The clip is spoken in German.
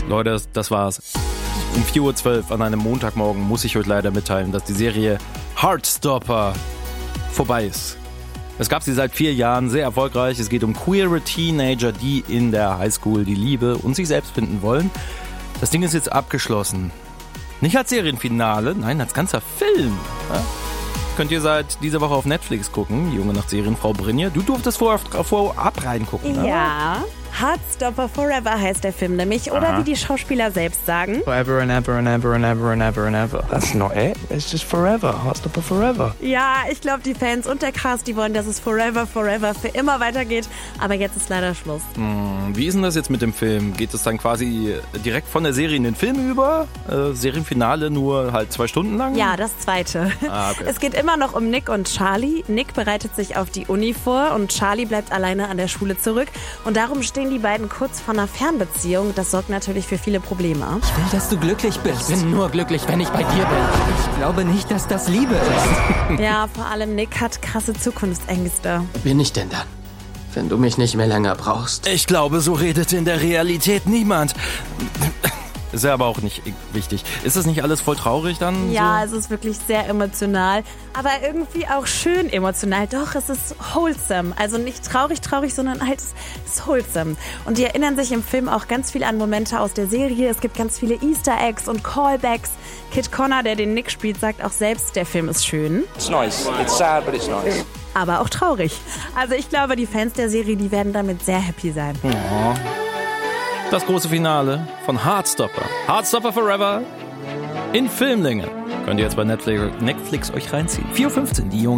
Leute, das war's. Um 4:12 Uhr an einem Montagmorgen muss ich euch leider mitteilen, dass die Serie Heartstopper vorbei ist. Es gab sie seit 4 Jahren, sehr erfolgreich. Es geht um queere Teenager, die in der Highschool die Liebe und sich selbst finden wollen. Das Ding ist jetzt abgeschlossen. Nicht als Serienfinale, nein, als ganzer Film. Ja? Könnt ihr seit dieser Woche auf Netflix gucken. Junge Nacht Serien, Frau Brinje. Du durftest vorab reingucken, ne? Ja. Heartstopper Forever heißt der Film nämlich. Oder wie die Schauspieler selbst sagen. Forever and ever and ever and ever and ever and ever. That's not it. It's just forever. Heartstopper forever. Ja, ich glaube, die Fans und der Cast, die wollen, dass es forever für immer weitergeht. Aber jetzt ist leider Schluss. Wie ist denn das jetzt mit dem Film? Geht es dann quasi direkt von der Serie in den Film über? Serienfinale nur halt 2 Stunden lang? Ja, das zweite. Okay. Es geht immer noch um Nick und Charlie. Nick bereitet sich auf die Uni vor und Charlie bleibt alleine an der Schule zurück. Und darum stehen die beiden kurz vor einer Fernbeziehung. Das sorgt natürlich für viele Probleme. Ich will, dass du glücklich bist. Ich bin nur glücklich, wenn ich bei dir bin. Ich glaube nicht, dass das Liebe ist. Ja, vor allem Nick hat krasse Zukunftsängste. Wo bin ich denn dann, wenn du mich nicht mehr länger brauchst? Ich glaube, so redet in der Realität niemand. Ist ja aber auch nicht wichtig. Ist das nicht alles voll traurig dann? Ja, so? es ist wirklich sehr emotional, aber irgendwie auch schön emotional. Doch, es ist wholesome. Also nicht traurig, sondern halt es ist wholesome. Und die erinnern sich im Film auch ganz viel an Momente aus der Serie. Es gibt ganz viele Easter Eggs und Callbacks. Kit Connor, der den Nick spielt, sagt auch selbst, der Film ist schön. It's nice. It's sad, but it's nice. Aber auch traurig. Also ich glaube, die Fans der Serie, die werden damit sehr happy sein. Oh. Das große Finale von Heartstopper. Heartstopper Forever in Filmlänge. Könnt ihr jetzt bei Netflix euch reinziehen. 4:15 Uhr, die Junge